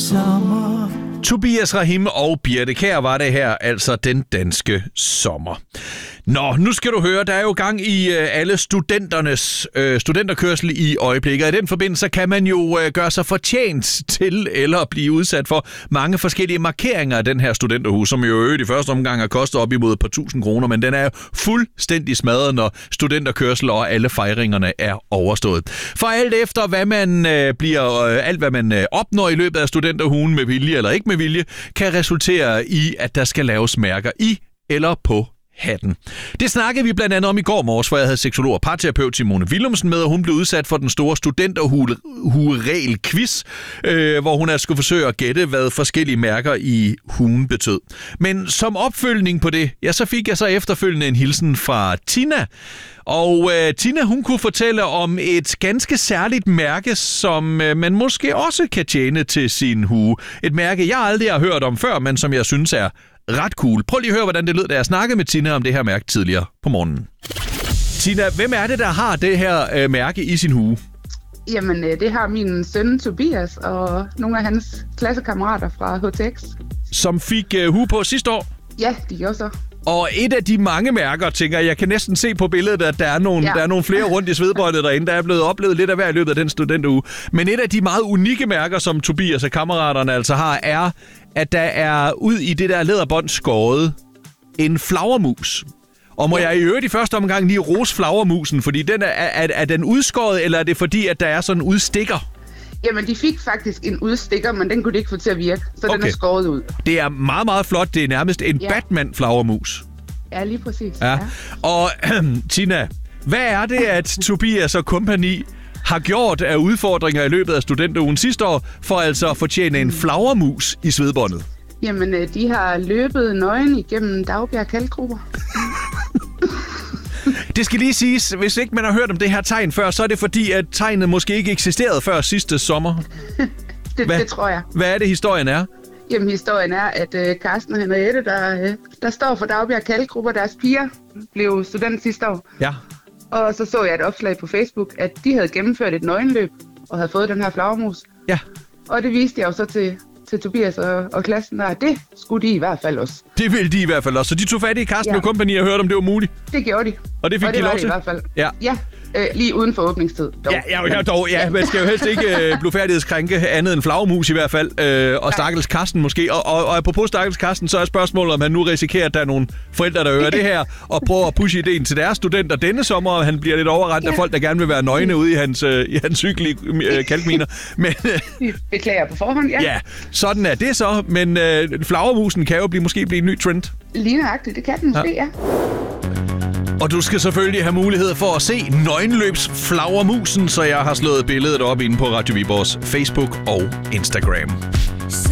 sommer. Tobias Rahim og Birthe Kjær var det her, altså den danske sommer. Nå, nu skal du høre, der er jo gang i alle studenternes studenterkørsel i øjeblikket. I den forbindelse kan man jo gøre sig fortjent til eller blive udsat for mange forskellige markeringer af den her studenterhus, som jo i første omgang har kostet op imod et par tusind kroner, men den er jo fuldstændig smadret, når studenterkørsel og alle fejringerne er overstået. For alt efter, hvad man alt hvad man opnår i løbet af studenterhugen med vilje eller ikke med vilje, kan resultere i, at der skal laves mærker i eller på hatten. Det snakkede vi blandt andet om i går morges, hvor jeg havde seksolog og parterapeut Simone Willumsen med, og hun blev udsat for den store studenterhue-regel-quiz, hvor hun skulle forsøge at gætte, hvad forskellige mærker i hugen betød. Men som opfølgning på det, ja, så fik jeg så efterfølgende en hilsen fra Tina. Og Tina, hun kunne fortælle om et ganske særligt mærke, som man måske også kan tjene til sin hue. Et mærke, jeg aldrig har hørt om før, men som jeg synes er ret cool. Prøv lige at høre, hvordan det lød, da jeg snakkede med Tina om det her mærke tidligere på morgenen. Tina, hvem er det, der har det her mærke i sin hue? Jamen, det har min søn Tobias og nogle af hans klassekammerater fra HTX. Som fik hue på sidste år? Ja, de gjorde så. Og et af de mange mærker, tænker jeg kan næsten se på billedet, at der er nogle flere rundt i svedbåndet derinde, der er blevet oplevet lidt af hver i løbet af den studenteruge. Men et af de meget unikke mærker, som Tobias og kammeraterne altså har, er, at der er ud i det der læderbånd skåret en flagermus. Og må jeg i øvrigt i første omgang lige rose flagermusen, fordi den er den udskåret, eller er det fordi, at der er sådan en udstikker? Jamen, de fik faktisk en udstikker, men den kunne de ikke få til at virke, så den er skåret ud. Det er meget, meget flot. Det er nærmest en Batman-flagermus. Ja, lige præcis. Ja. Og Tina, hvad er det, at Tobias og kompagni har gjort af udfordringer i løbet af studenterugen sidste år, for altså at fortjene en flagermus i svedbåndet? Jamen, de har løbet nøgen igennem Daugbjerg Kalkgruber. Det skal lige siges, hvis ikke man har hørt om det her tegn før, så er det fordi, at tegnet måske ikke eksisterede før sidste sommer. Det tror jeg. Hvad er det, historien er? Jamen, historien er, at Carsten og Henriette, der står for Daugbjerg Kalkgruber, deres piger, blev student sidste år. Ja. Og så jeg et opslag på Facebook, at de havde gennemført et nøgenløb og havde fået den her flagermus. Ja. Og det viste jeg jo så til Tobias og klassen, og det skulle de i hvert fald også. Det ville de i hvert fald også. Så de tog fat i Carsten og kompagni og hørte, om det var muligt? Det gjorde de. Og det fik de lov til? Det var det i hvert fald. Ja. Lige uden for åbningstid. Dog. Ja, man skal jo helst ikke blufærdighedskrænke andet end flagermus i hvert fald. Og stakkels Carsten måske. Og apropos stakkels Carsten, så er spørgsmålet, om han nu risikerer, at der er nogle forældre, der hører det her, og prøver at pushe ideen til deres studenter denne sommer, og han bliver lidt overrendt af folk, der gerne vil være nøgne ude i hans hyggelige kalkminer. Men beklager på forhånd, ja. Ja, sådan er det så. Men flagermusen kan jo måske blive en ny trend. Lige nøjagtigt, det kan den måske, ja. Og du skal selvfølgelig have mulighed for at se nøgenløbsflagermusen, så jeg har slået billedet op inde på Radio Viborgs Facebook og Instagram.